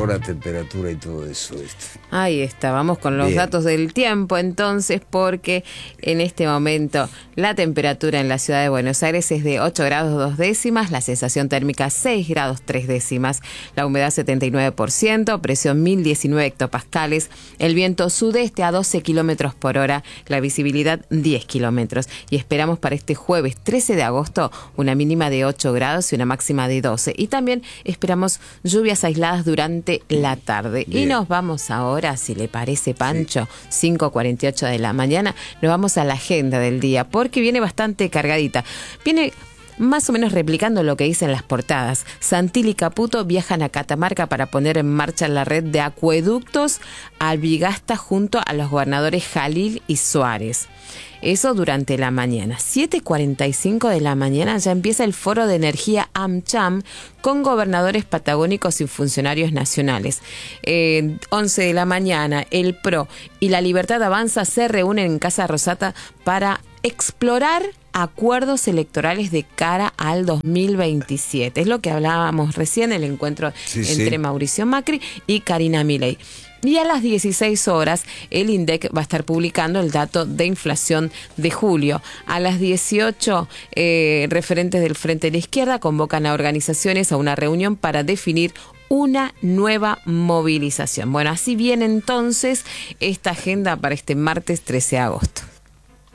por la temperatura y todo eso. Ahí está, vamos con los datos del tiempo entonces, porque en este momento la temperatura en la ciudad de Buenos Aires es de 8 grados 2 décimas, la sensación térmica 6 grados 3 décimas, la humedad 79%, presión 1019 hectopascales, el viento sudeste a 12 kilómetros por hora, la visibilidad 10 kilómetros. Y esperamos para este jueves 13 de agosto una mínima de 8 grados y una máxima de 12. Y también esperamos lluvias aisladas durante la tarde. Bien. Y nos vamos ahora, si le parece, Pancho, 5:48 de la mañana, nos vamos a la agenda del día, porque viene bastante cargadita. Viene más o menos replicando lo que dicen las portadas. Santilli y Caputo viajan a Catamarca para poner en marcha la red de acueductos Albigasta junto a los gobernadores Jalil y Suárez. Eso durante la mañana. 7:45 de la mañana ya empieza el foro de energía AmCham con gobernadores patagónicos y funcionarios nacionales. 11 de la mañana, el PRO y la Libertad Avanza se reúnen en Casa Rosata para explorar acuerdos electorales de cara al 2027. Es lo que hablábamos recién, el encuentro entre Mauricio Macri y Karina Milei. Y a las 16 horas el INDEC va a estar publicando el dato de inflación de julio. A las 18, referentes del Frente de la Izquierda convocan a organizaciones a una reunión para definir una nueva movilización. Bueno, así viene entonces esta agenda para este martes 13 de agosto.